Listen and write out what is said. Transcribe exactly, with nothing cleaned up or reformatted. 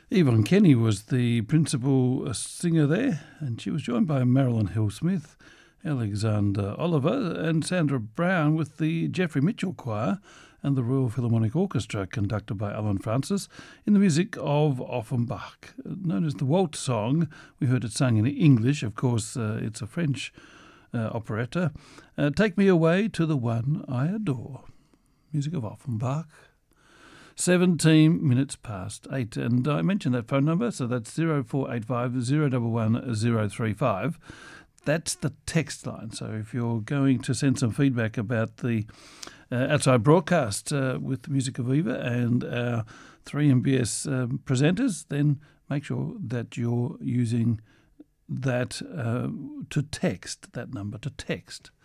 Yvonne Kenny was the principal singer there, and she was joined by Marilyn Hill-Smith, Alexander Oliver and Sandra Brown with the Jeffrey Mitchell Choir and the Royal Philharmonic Orchestra, conducted by Alan Francis, in the music of Offenbach. Known as the Waltz Song, we heard it sung in English. Of course, uh, it's a French uh, operetta. Uh, Take Me Away to the One I Adore. Music of Offenbach. seventeen minutes past eight. And I mentioned that phone number, so that's zero four eight five, zero one one, zero three five. That's the text line. So if you're going to send some feedback about the uh, outside broadcast uh, with the music of Eva and our three M B S um, presenters, then make sure that you're using that uh, to text, that number to text.